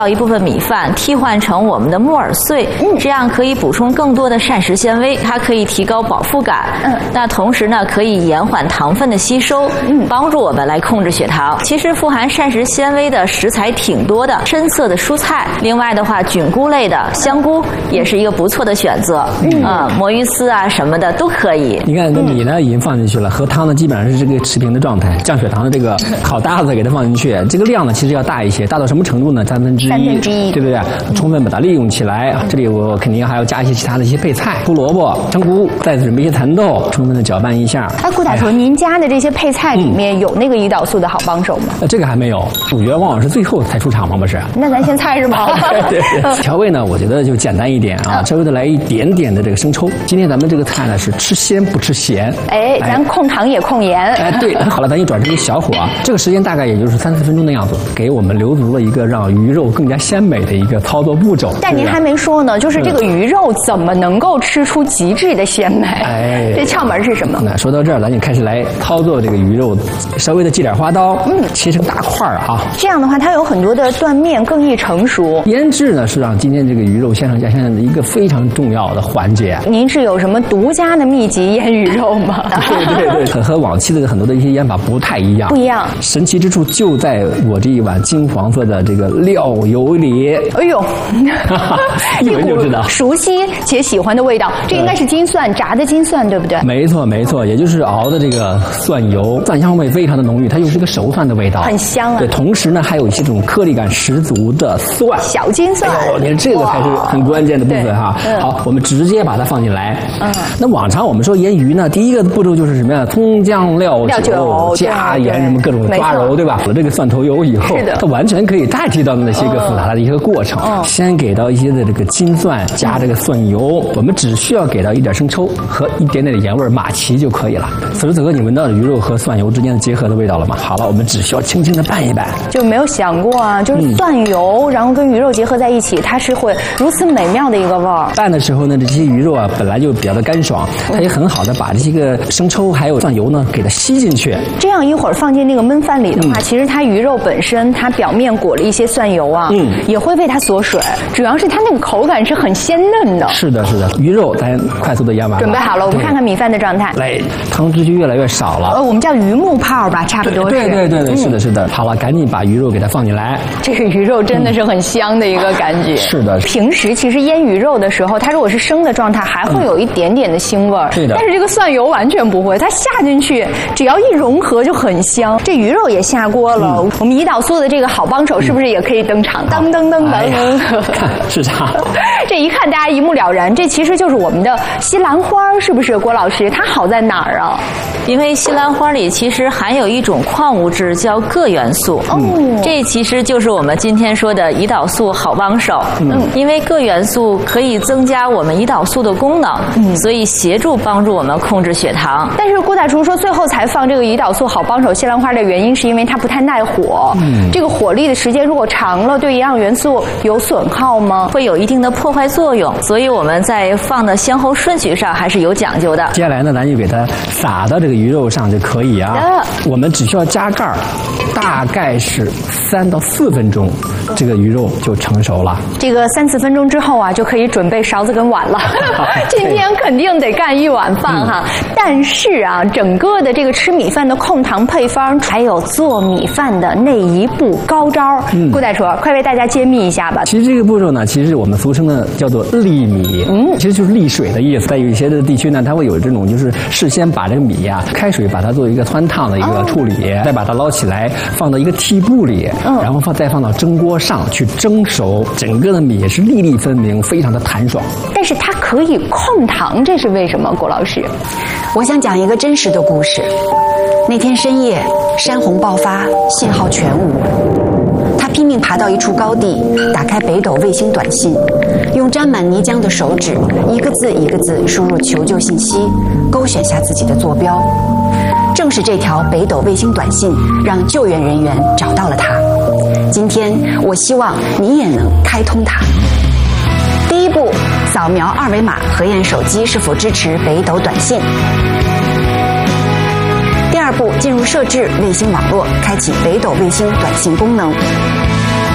一部分米饭替换成我们的木耳碎，这样可以补充更多的膳食纤维，它可以提高饱腹感。那同时呢，可以延缓糖分的吸收，帮助我们来控制血糖。其实富含膳食纤维的食材挺多的，深色的蔬菜，另外的话，菌菇类的香菇也是一个不错的选择。魔芋丝啊什么的都可以。 你看，这米呢已经放进去了，和汤呢基本上是这个持平的状态。降血糖的这个好搭子给它放进去，这个量呢其实要大一些，大到什么程度呢？1/3，对不对？充分把它利用起来。这里我肯定还要加一些其他的一些配菜，胡萝卜、香菇，再准备一些蚕豆，充分的搅拌一下。 顾大厨，您加的这些配菜里面有那个胰岛素的好帮手吗？ 这个还没有，主角往往是最后才出场嘛，不是？ 那咱先猜是吗？ 对。调味呢，我觉得就简单一点啊，稍微的来一点点的这个生抽。今天咱们这个菜呢是吃鲜不吃咸， 咱控糖也控盐。 对，好了，咱一转成一个小火啊，这个时间大概也就是3-4分钟的样子，给我们留足了一个让鱼肉更加鲜美的一个操作步骤。 但您还没说呢，就是这个鱼肉怎么能够吃出极致的鲜美？这窍门是什么？ 那说到这儿，咱就开始来操作这个鱼肉，稍微的系点花刀，切成大块啊。 这样的话，它有很多的断面，更易成熟。 腌制呢，是让今天这个鱼肉鲜上加鲜的一个非常重要的环节。 您是有什么独家的秘籍腌鱼肉吗？ 对，和往期的很多的一些腌法不太一样。 不一样， 神奇之处就在我这一碗金黄色的这个料油里。 哎呦， 一闻就知道， 熟悉且喜欢的味道。这应该是金蒜，炸的金蒜，对不对？ 没错，也就是熬的这个蒜油，蒜香味非常的浓郁，它又是一个熟蒜的味道， 很香啊。 对，同时呢，还有一些这种颗粒感十足的蒜， 小金蒜。 你看这个才是很关键的部分哈。好，我们直接把它放进来。那往常我们说腌鱼呢，第一个步骤就是什么呀？葱姜料酒加盐，什么各种抓揉，对吧？有了这个蒜头油以后，它完全可以代替到那些个复杂的一个过程。先给到一些的这个金蒜，加这个蒜油，我们只需要给到一点生抽和一点点的盐味马奇就可以了。此时此刻，你闻到鱼肉和蒜油之间的结合的味道了吗？好了，我们只需要轻轻的拌一拌。 就没有想过啊，就是蒜油，然后跟鱼肉结合在一起，它是会如此美妙的一个味儿。 拌的时候呢，这些鱼肉啊本来就比较的干爽，它也很好的把这个生抽还有蒜油呢给它吸进去。 这样一会儿放进那个焖饭里的话，其实它鱼肉本身它表面裹了一些蒜油啊，也会被它锁水。主要是它那个口感是很鲜嫩的。 是的，鱼肉咱快速的腌完了， 准备好了，我们看看米饭的状态。 来，汤汁就越来越少了。 我们叫鱼木泡吧，差不多是。 对，是的。好了，赶紧把鱼肉给它放进来。 这个鱼肉真的是很香的一个感觉。 是的。 平时其实腌鱼肉的时候，它如果是生的状态，还会有一点点的腥味儿。 对的。 但是这个蒜油完全不会，它下进去，只要一融合就很香。这鱼肉也下锅了，我们胰岛素的这个好帮手是不是也可以登场？噔。 是它。 这一看大家一目了然，这其实就是我们的西兰花，是不是郭老师？它好在哪儿啊？ 因为西兰花里其实含有一种矿物质叫铬元素，这其实就是我们今天说的胰岛素好帮手。因为铬元素可以增加我们胰岛素的功能，所以协助帮助我们控制血糖。 但是郭大厨说，最后才放这个胰岛素好帮手西兰花的原因，是因为它不太耐火。这个火力的时间如果长了，对营养元素有损耗吗？ 会有一定的破坏作用，所以我们在放的先后顺序上还是有讲究的。 接下来呢，咱就给它撒到这个鱼肉上就可以啊。我们只需要加盖儿，大概是3到4分钟，这个鱼肉就成熟了。 这个3-4分钟之后啊，就可以准备勺子跟碗了。今天肯定得干一碗饭哈。但是啊，整个的这个吃米饭的控糖配方，还有做米饭的那一步高招，顾大厨快为大家揭秘一下吧。 其实这个步骤呢，其实我们俗称的叫做沥米，其实就是沥水的意思。在有一些的地区呢，它会有这种就是事先把这个米呀，开水把它做一个汆烫的一个处理，再把它捞起来放到一个屉布里，然后再放到蒸锅上去蒸熟，整个的米是粒粒分明，非常的弹爽。 但是它可以控糖，这是为什么？郭老师， 我想讲一个真实的故事。那天深夜，山洪爆发，信号全无。他拼命爬到一处高地，打开北斗卫星短信，用沾满泥浆的手指一个字一个字输入求救信息，勾选下自己的坐标。正是这条北斗卫星短信，让救援人员找到了他。今天，我希望你也能开通它。第一步，扫描2维码核验手机是否支持北斗短信。第二步，进入设置卫星网络，开启北斗卫星短信功能。